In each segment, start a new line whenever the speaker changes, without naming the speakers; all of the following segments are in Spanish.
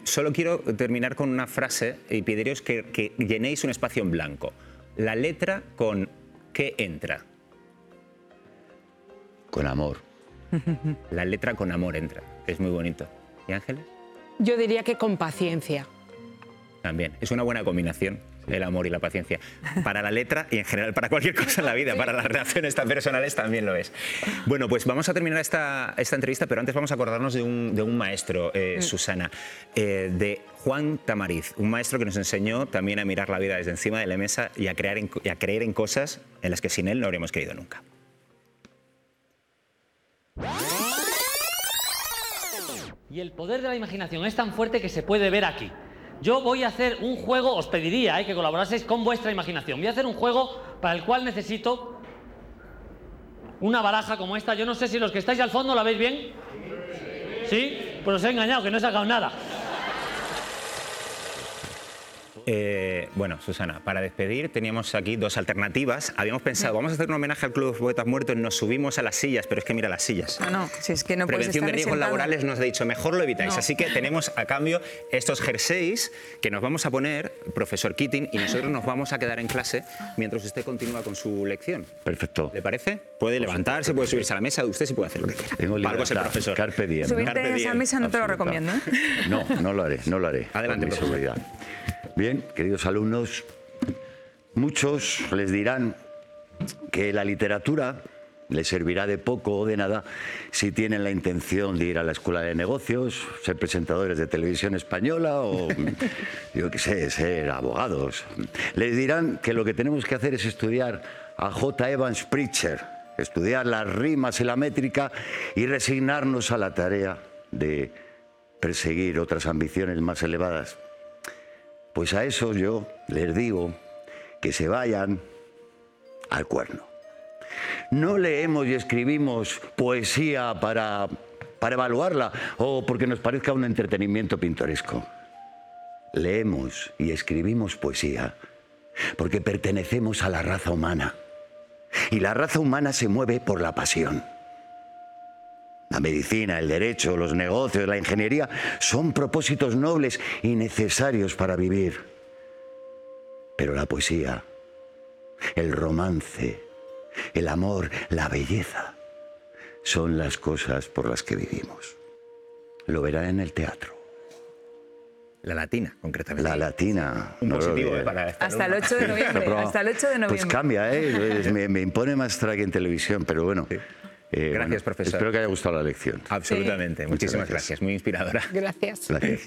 solo quiero terminar con una frase y pediros que llenéis un espacio en blanco. La letra con ¿qué entra?
Con amor.
La letra con amor entra, que es muy bonito. ¿Y Ángeles?
Yo diría que con paciencia.
También, es una buena combinación, el amor y la paciencia. Para la letra y en general para cualquier cosa en la vida, para las relaciones tan personales también lo es. Bueno, pues vamos a terminar esta entrevista, pero antes vamos a acordarnos de un maestro, Susana, de Juan Tamariz, un maestro que nos enseñó también a mirar la vida desde encima de la mesa y a creer en cosas en las que sin él no habríamos creído nunca.
Y el poder de la imaginación es tan fuerte que se puede ver aquí. Yo voy a hacer un juego, os pediría que colaboraseis con vuestra imaginación. Voy a hacer un juego para el cual necesito una baraja como esta. Yo no sé si los que estáis al fondo la veis bien. ¿Sí? Pues os he engañado, que no he sacado nada.
Bueno, Susana, para despedir teníamos aquí dos alternativas. Habíamos pensado, vamos a hacer un homenaje al Club de los Poetas Muertos, nos subimos a las sillas, pero es que mira las sillas.
No, si es que no puedes
Prevención
estar
de riesgos
sentado.
laborales nos ha dicho, mejor lo evitáis.
No.
Así que tenemos a cambio estos jerseys que nos vamos a poner, profesor Keating, y nosotros nos vamos a quedar en clase mientras usted continúa con su lección.
Perfecto.
¿Le parece? Puede levantarse, puede subirse a la mesa, usted sí puede hacer lo que quiera.
Tengo
Para algo es el
libertad.
profesor.
Carpe diem.
Subirte
Carpe
a esa
diem,
mesa no te lo
absoluta.
recomiendo, ¿eh?
No, no lo haré, no lo haré.
Adelante,
con mi
profesor.
seguridad. Bien, queridos alumnos, muchos les dirán que la literatura les servirá de poco o de nada si tienen la intención de ir a la escuela de negocios, ser presentadores de televisión española o, yo qué sé, ser abogados. Les dirán que lo que tenemos que hacer es estudiar a J. Evans Pritchard, estudiar las rimas y la métrica y resignarnos a la tarea de perseguir otras ambiciones más elevadas. Pues a eso yo les digo que se vayan al cuerno. No leemos y escribimos poesía para evaluarla o porque nos parezca un entretenimiento pintoresco. Leemos y escribimos poesía porque pertenecemos a la raza humana. Y la raza humana se mueve por la pasión. La medicina, el derecho, los negocios, la ingeniería son propósitos nobles y necesarios para vivir. Pero la poesía, el romance, el amor, la belleza, son las cosas por las que vivimos. Lo verán en el teatro.
La latina, concretamente.
La latina.
Un
no lo
positivo,
olviden.
para esta
Hasta el
alumna.
8 de noviembre.
Pero,
Hasta el 8 de noviembre.
Pues cambia, ¿eh? Me impone más estar aquí en televisión, pero bueno.
Sí. Gracias, profesor.
Espero que haya gustado la lección.
Absolutamente.
Sí.
Muchísimas
Muchas gracias.
gracias. Muy inspiradora.
Gracias.
Gracias.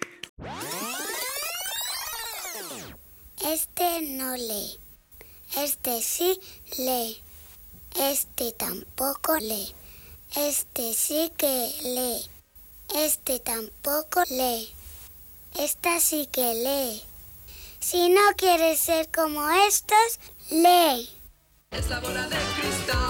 Este no lee. Este sí lee. Este tampoco lee. Este sí que lee. Este tampoco lee. Esta sí que lee. Si no quieres ser como estos, lee.
Es la bola de cristal.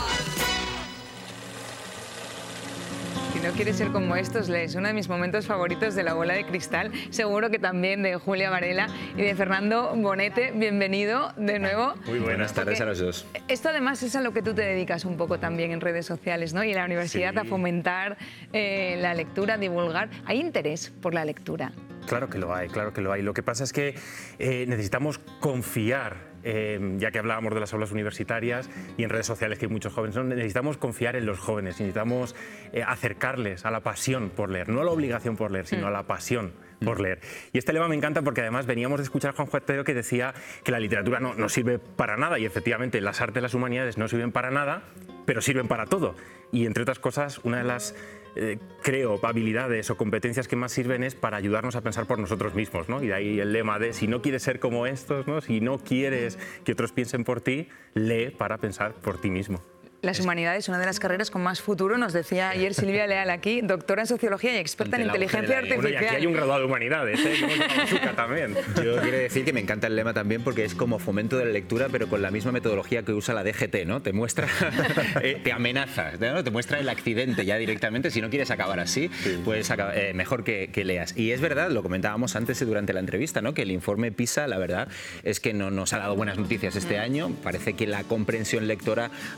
Si no quieres ser como estos, lees. Uno de mis momentos favoritos de La Bola de Cristal, seguro que también de Julia Varela y de Fernando Bonete. Bienvenido de nuevo.
Muy buenas tardes a los dos.
Esto además es a lo que tú te dedicas un poco también en redes sociales, ¿no? Y en la universidad
Sí.
a fomentar la lectura, a divulgar. ¿Hay interés por la lectura?
Claro que lo hay, claro que lo hay. Lo que pasa es que necesitamos confiar, ya que hablábamos de las aulas universitarias y en redes sociales que hay muchos jóvenes, ¿no? Necesitamos confiar en los jóvenes, necesitamos acercarles a la pasión por leer, no a la obligación por leer, sino a la pasión por leer. Y este lema me encanta porque además veníamos de escuchar a Juan Juatero que decía que la literatura no sirve para nada y efectivamente las artes, las humanidades no sirven para nada, pero sirven para todo. Y entre otras cosas, una de las creo, habilidades o competencias que más sirven es para ayudarnos a pensar por nosotros mismos, ¿no? Y de ahí el lema de si no quieres ser como estos, ¿no? Si no quieres que otros piensen por ti, lee para pensar por ti mismo.
Las humanidades, una de las carreras con más futuro, nos decía ayer Silvia Leal aquí, doctora en sociología y experta en inteligencia artificial.
Bueno, y aquí hay un graduado de humanidades, ¿eh? Hemos llamado Azúcar también.
Yo quiero decir que me encanta el lema también porque es como fomento de la lectura, pero con la misma metodología que usa la DGT, ¿no? Te muestra, te amenaza, ¿no? Te muestra el accidente ya directamente. Si no quieres acabar así, pues mejor que leas. Y es verdad, lo comentábamos antes durante la entrevista, ¿no? Que el informe PISA, la verdad, es que no nos ha dado buenas noticias este año. Parece que la comprensión lectora ha bajado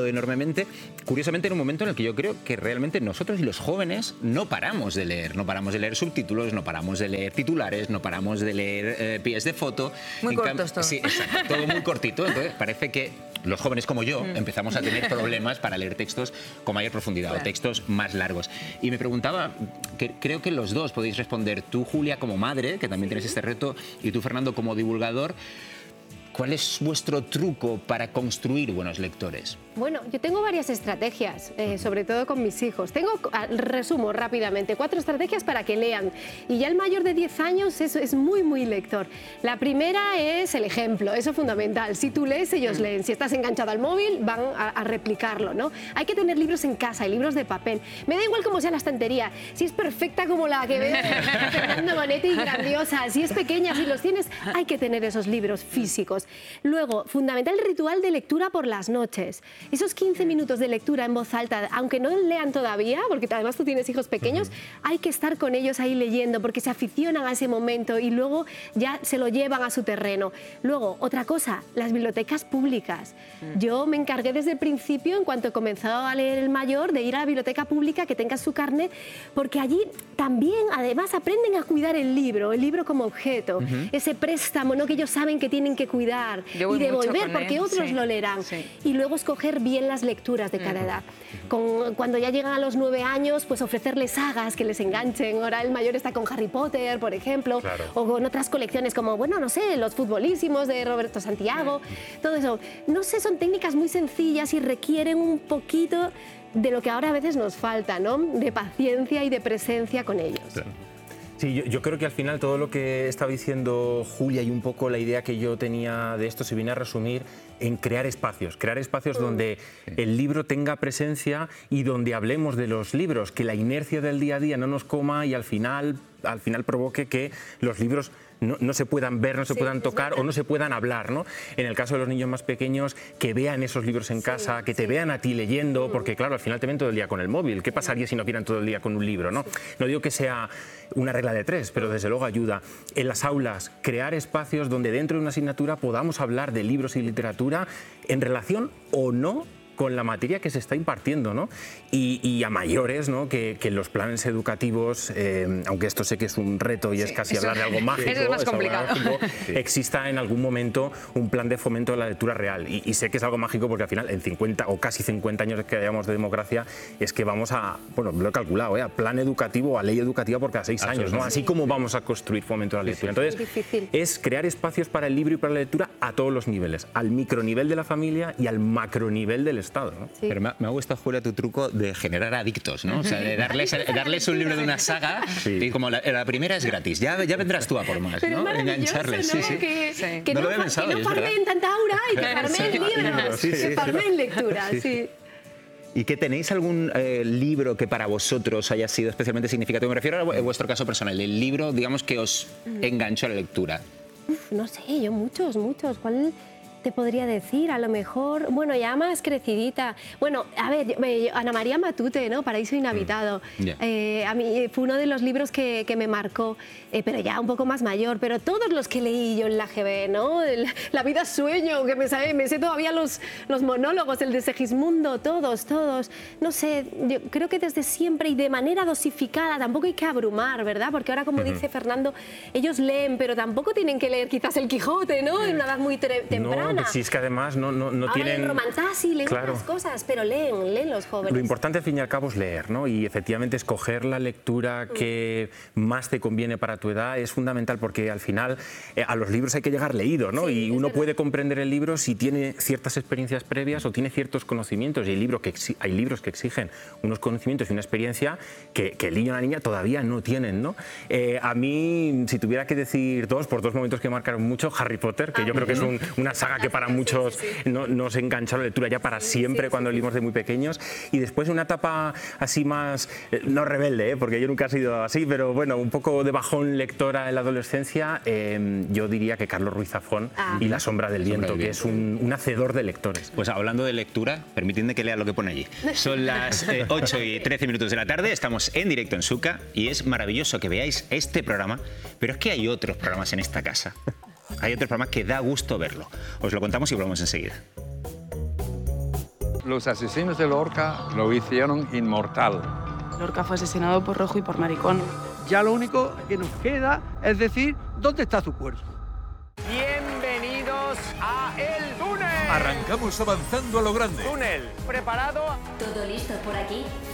ayudado enormemente. Curiosamente, en un momento en el que yo creo que realmente nosotros y los jóvenes no paramos de leer. No paramos de leer subtítulos, no paramos de leer titulares, no paramos de leer pies de foto.
Muy cortos todos.
Sí, exacto, todo muy cortito. Entonces parece que los jóvenes como yo empezamos a tener problemas para leer textos con mayor profundidad o textos más largos. Y me preguntaba, creo que los dos podéis responder, tú Julia como madre, que también tienes este reto, y tú Fernando como divulgador, ¿cuál es vuestro truco para construir buenos lectores?
Bueno, yo tengo varias estrategias, sobre todo con mis hijos. Resumo rápidamente, 4 estrategias para que lean. Y ya el mayor de 10 años es muy, muy lector. La primera es el ejemplo, eso es fundamental. Si tú lees, ellos leen. Si estás enganchado al móvil, van a replicarlo, ¿no? Hay que tener libros en casa y libros de papel. Me da igual cómo sea la estantería. Si es perfecta como la que veo de Fernando Bonetti y grandiosa, si es pequeña, si los tienes, hay que tener esos libros físicos. Luego, fundamental el ritual de lectura por las noches. Esos 15 minutos de lectura en voz alta, aunque no lean todavía, porque además tú tienes hijos pequeños, hay que estar con ellos ahí leyendo, porque se aficionan a ese momento y luego ya se lo llevan a su terreno. Luego, otra cosa, las bibliotecas públicas. Yo me encargué desde el principio, en cuanto comenzó a leer el mayor, de ir a la biblioteca pública, que tenga su carnet, porque allí también, además, aprenden a cuidar el libro como objeto, ese préstamo, ¿no?, que ellos saben que tienen que cuidar y devolver, porque otros lo leerán. Y luego escoger bien las lecturas de cada edad. Cuando ya llegan a los 9 años, pues ofrecerles sagas que les enganchen. Ahora el mayor está con Harry Potter, por ejemplo, o con otras colecciones como, bueno, no sé, Los Futbolísimos de Roberto Santiago, todo eso. No sé, son técnicas muy sencillas y requieren un poquito de lo que ahora a veces nos falta, ¿no?, de paciencia y de presencia con ellos.
Claro. Sí, yo creo que al final todo lo que estaba diciendo Julia y un poco la idea que yo tenía de esto se viene a resumir en crear espacios donde el libro tenga presencia y donde hablemos de los libros, que la inercia del día a día no nos coma y al final provoque que los libros no se puedan ver, no se puedan tocar o no se puedan hablar, ¿no? En el caso de los niños más pequeños, que vean esos libros en casa, que te vean a ti leyendo, porque claro, al final te ven todo el día con el móvil. ¿Qué pasaría si no vieran todo el día con un libro, no? No digo que sea una regla de 3, pero desde luego ayuda. En las aulas, crear espacios donde dentro de una asignatura podamos hablar de libros y literatura en relación o no con la materia que se está impartiendo, ¿no? Y a mayores, ¿no?, que los planes educativos, aunque esto sé que es un reto y es casi hablar de algo mágico,
eso es más complicado.
Exista en algún momento un plan de fomento de la lectura real. Y sé que es algo mágico porque al final en 50 o casi 50 años que hayamos de democracia es que vamos a, bueno, lo he calculado, a plan educativo, a ley educativa por cada 6 años, ¿no? Así como vamos a construir fomento de la lectura. Entonces, es crear espacios para el libro y para la lectura a todos los niveles, al micronivel de la familia y al macronivel del Estado, ¿no?
Pero me ha gustado, Julia, tu truco de generar adictos, ¿no? O sea, de darles un libro de una saga y como la primera es gratis, ya vendrás tú a por más,
pero
¿no? Engancharles.
¿no?
Sí.
Que no farmeen tanta aura y que farmeen libros, que farmeen lectura, sí.
¿Y que tenéis algún libro que para vosotros haya sido especialmente significativo? Me refiero a vuestro caso personal, el libro, digamos, que os enganchó a la lectura.
No sé, yo muchos. ¿Cuál te podría decir? A lo mejor, bueno, ya más crecidita. Bueno, a ver, Ana María Matute, ¿no? Paraíso Inhabitado. A mí fue uno de los libros que me marcó, pero ya un poco más mayor. Pero todos los que leí yo en la GB, ¿no? La vida es sueño, que me sé todavía los monólogos, el de Segismundo, todos. No sé, yo creo que desde siempre y de manera dosificada, tampoco hay que abrumar, ¿verdad? Porque ahora, como dice Fernando, ellos leen, pero tampoco tienen que leer quizás el Quijote, ¿no? En una edad muy temprana.
No, si es que además no tienen...
Ahora romantasi, leen otras cosas, pero leen los jóvenes.
Lo importante al fin y al cabo es leer, ¿no? Y efectivamente escoger la lectura que más te conviene para tu edad es fundamental, porque al final a los libros hay que llegar leído, ¿no? Y uno puede comprender el libro si tiene ciertas experiencias previas o tiene ciertos conocimientos. Y hay libros que exigen unos conocimientos y una experiencia que el niño o la niña todavía no tienen, ¿no? A mí, si tuviera que decir por dos momentos que marcaron mucho, Harry Potter, que yo creo que es una saga que para muchos nos enganchó la lectura ya para siempre cuando leímos de muy pequeños. Y después una etapa así más, no rebelde, porque yo nunca he sido así, pero bueno, un poco de bajón lectora en la adolescencia, yo diría que Carlos Ruiz Zafón y La sombra del viento, que es un hacedor de lectores.
Pues hablando de lectura, permitidme que lea lo que pone allí. Son las 8:13 de la tarde, estamos en directo en Suca y es maravilloso que veáis este programa, pero es que hay otros programas en esta casa. Hay otros programas que da gusto verlo. Os lo contamos y volvemos enseguida.
Los asesinos de Lorca lo hicieron inmortal.
Lorca fue asesinado por rojo y por maricón.
Ya lo único que nos queda es decir, ¿dónde está su cuerpo?
Bienvenidos a El Túnel.
Arrancamos avanzando a lo grande.
Túnel, ¿preparado?
¿Todo listo por aquí?